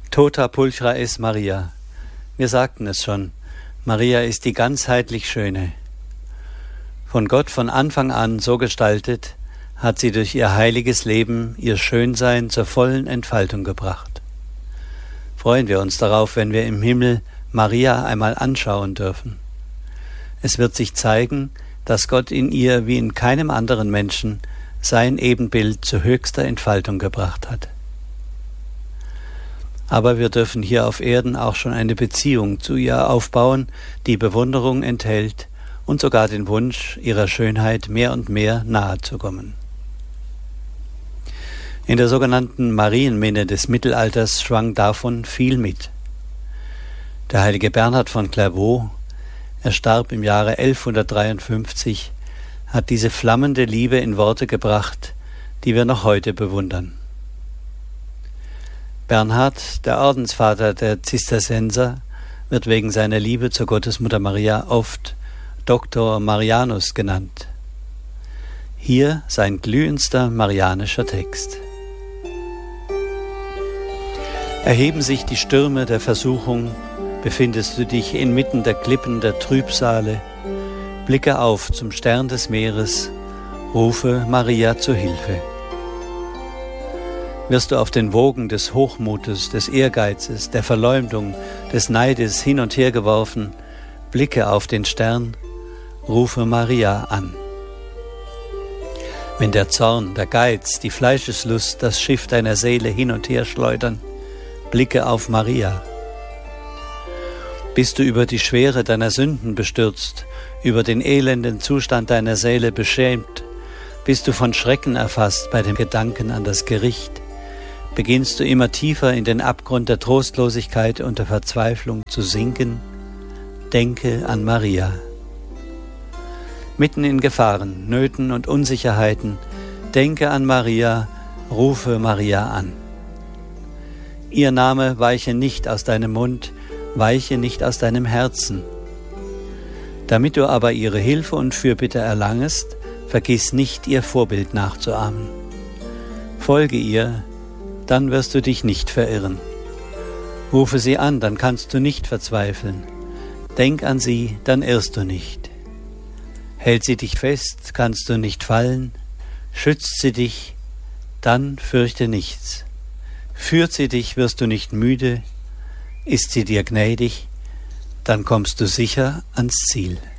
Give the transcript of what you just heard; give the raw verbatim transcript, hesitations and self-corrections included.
Tota pulchra es Maria. Wir sagten es schon, Maria ist die ganzheitlich Schöne. Von Gott von Anfang an so gestaltet, hat sie durch ihr heiliges Leben ihr Schönsein zur vollen Entfaltung gebracht. Freuen wir uns darauf, wenn wir im Himmel Maria einmal anschauen dürfen. Es wird sich zeigen, dass Gott in ihr wie in keinem anderen Menschen sein Ebenbild zu höchster Entfaltung gebracht hat. Aber wir dürfen hier auf Erden auch schon eine Beziehung zu ihr aufbauen, die Bewunderung enthält und sogar den Wunsch, ihrer Schönheit mehr und mehr nahe zu kommen. In der sogenannten Marienminne des Mittelalters schwang davon viel mit. Der heilige Bernhard von Clairvaux, er starb im Jahre elfhundertdreiundfünfzig, hat diese flammende Liebe in Worte gebracht, die wir noch heute bewundern. Bernhard, der Ordensvater der Zisterzienser, wird wegen seiner Liebe zur Gottesmutter Maria oft Doktor Marianus genannt. Hier sein glühendster marianischer Text. Erheben sich die Stürme der Versuchung, befindest du dich inmitten der Klippen der Trübsale, blicke auf zum Stern des Meeres, rufe Maria zu Hilfe. Wirst du auf den Wogen des Hochmutes, des Ehrgeizes, der Verleumdung, des Neides hin und her geworfen, blicke auf den Stern, rufe Maria an. Wenn der Zorn, der Geiz, die Fleischeslust das Schiff deiner Seele hin und her schleudern, blicke auf Maria. Bist du über die Schwere deiner Sünden bestürzt, über den elenden Zustand deiner Seele beschämt, bist du von Schrecken erfasst bei dem Gedanken an das Gericht, beginnst du immer tiefer in den Abgrund der Trostlosigkeit und der Verzweiflung zu sinken, denke an Maria. Mitten in Gefahren, Nöten und Unsicherheiten, denke an Maria, rufe Maria an. Ihr Name weiche nicht aus deinem Mund, weiche nicht aus deinem Herzen. Damit du aber ihre Hilfe und Fürbitte erlangest, vergiss nicht, ihr Vorbild nachzuahmen. Folge ihr, dann wirst du dich nicht verirren. Rufe sie an, dann kannst du nicht verzweifeln. Denk an sie, dann irrst du nicht. Hält sie dich fest, kannst du nicht fallen. Schützt sie dich, dann fürchte nichts. Führt sie dich, wirst du nicht müde. Ist sie dir gnädig, dann kommst du sicher ans Ziel.